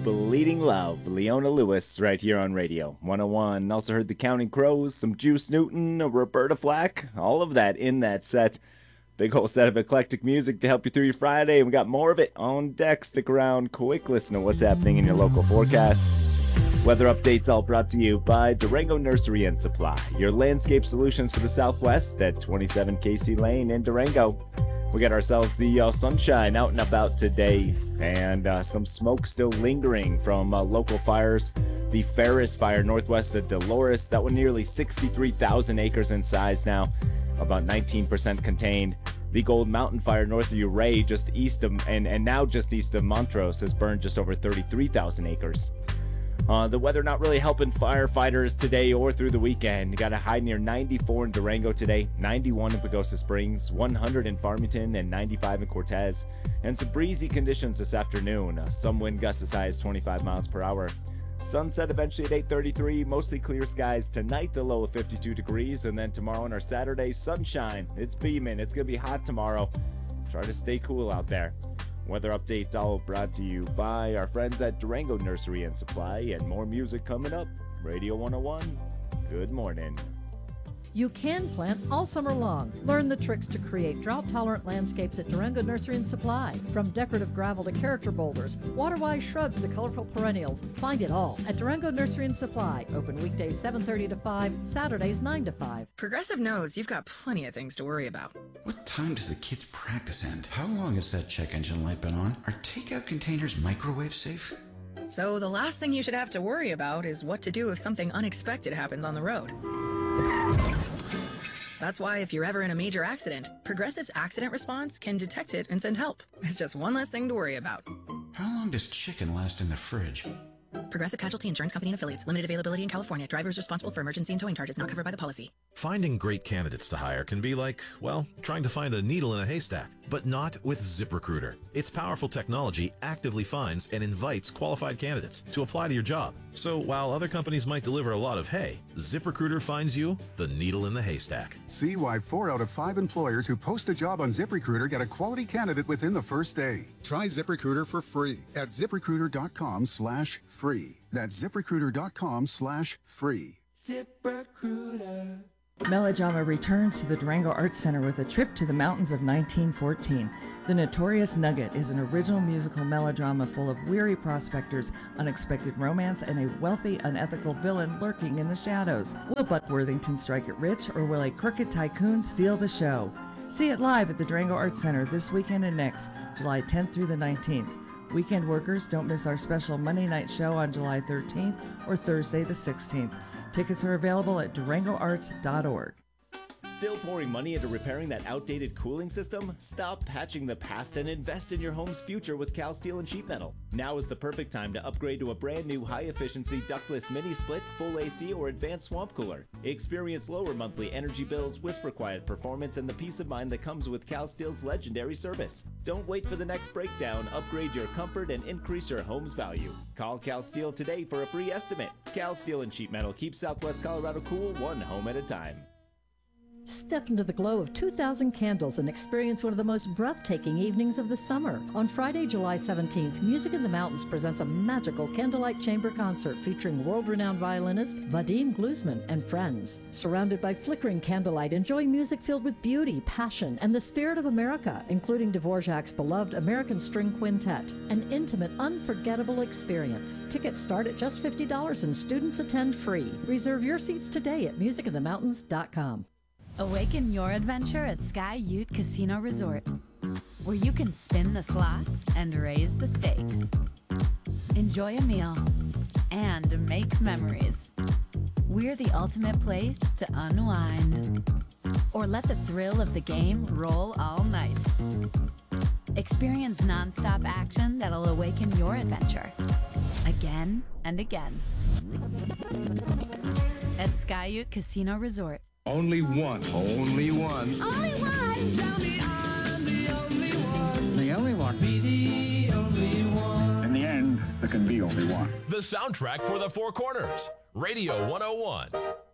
Bleeding Love, Leona Lewis, right here on Radio 101. Also heard the Counting Crows, some Juice Newton, Roberta Flack, all of that in that set. Big whole set of eclectic music to help you through your Friday, and we got more of it on deck. Stick around, quick listen to what's happening in your local forecast. Weather updates all brought to you by Durango Nursery and Supply, your landscape solutions for the Southwest at 27 Casey Lane in Durango. We got ourselves the sunshine out and about today, and some smoke still lingering from local fires. The Ferris Fire northwest of Dolores, that one nearly 63,000 acres in size now, about 19% contained. The Gold Mountain Fire north of Ouray, just east of, and now just east of Montrose, has burned just over 33,000 acres. The weather not really helping firefighters today or through the weekend. You got a high near 94 in Durango today, 91 in Pagosa Springs, 100 in Farmington, and 95 in Cortez. And some breezy conditions this afternoon. Some wind gusts as high as 25 miles per hour. Sunset eventually at 8:33, mostly clear skies tonight, a low of 52 degrees. And then tomorrow on our Saturday, sunshine. It's beaming. It's going to be hot tomorrow. Try to stay cool out there. Weather updates all brought to you by our friends at Durango Nursery and Supply, and more music coming up. Radio 101, good morning. You can plant all summer long. Learn the tricks to create drought-tolerant landscapes at Durango Nursery and Supply. From decorative gravel to character boulders, water-wise shrubs to colorful perennials. Find it all at Durango Nursery and Supply. Open weekdays 7:30 to 5, Saturdays 9 to 5. Progressive knows you've got plenty of things to worry about. What time does the kids' practice end? How long has that check engine light been on? Are takeout containers microwave safe? So the last thing you should have to worry about is what to do if something unexpected happens on the road. That's why if you're ever in a major accident, Progressive's accident response can detect it and send help. It's just one less thing to worry about. How long does chicken last in the fridge? Progressive Casualty Insurance Company and Affiliates. Limited availability in California. Drivers responsible for emergency and towing charges not covered by the policy. Finding great candidates to hire can be like, well, trying to find a needle in a haystack, but not with ZipRecruiter. Its powerful technology actively finds and invites qualified candidates to apply to your job. So while other companies might deliver a lot of hay, ZipRecruiter finds you the needle in the haystack. See why 4 out of 5 employers who post a job on ZipRecruiter get a quality candidate within the first day. Try ZipRecruiter for free at ZipRecruiter.com/free. That's ZipRecruiter.com/free. ZipRecruiter. Melodrama returns to the Durango Arts Center with a trip to the mountains of 1914. The Notorious Nugget is an original musical melodrama full of weary prospectors, unexpected romance, and a wealthy, unethical villain lurking in the shadows. Will Buck Worthington strike it rich, or will a crooked tycoon steal the show? See it live at the Durango Arts Center this weekend and next, July 10th through the 19th. Weekend workers, don't miss our special Monday night show on July 13th or Thursday the 16th. Tickets are available at durangoarts.org. Still pouring money into repairing that outdated cooling system? Stop patching the past and invest in your home's future with Cal Steel and Sheet Metal. Now is the perfect time to upgrade to a brand new high-efficiency ductless mini-split, full AC, or advanced swamp cooler. Experience lower monthly energy bills, whisper-quiet performance, and the peace of mind that comes with Cal Steel's legendary service. Don't wait for the next breakdown. Upgrade your comfort and increase your home's value. Call Cal Steel today for a free estimate. Cal Steel and Sheet Metal keeps Southwest Colorado cool, one home at a time. Step into the glow of 2,000 candles and experience one of the most breathtaking evenings of the summer. On Friday, July 17th, Music in the Mountains presents a magical candlelight chamber concert featuring world-renowned violinist Vadim Gluzman and friends. Surrounded by flickering candlelight, enjoy music filled with beauty, passion, and the spirit of America, including Dvorak's beloved American String Quintet. An intimate, unforgettable experience. Tickets start at just $50 and students attend free. Reserve your seats today at musicinthemountains.com. Awaken your adventure at Sky Ute Casino Resort, where you can spin the slots and raise the stakes. Enjoy a meal and make memories. We're the ultimate place to unwind. Or let the thrill of the game roll all night. Experience nonstop action that'll awaken your adventure again and again. At Sky Ute Casino Resort. Only one. Only one. Only one. Tell me I'm the only one. The only one. Be the only one. In the end, there can be only one. The soundtrack for the Four Corners. Radio 101.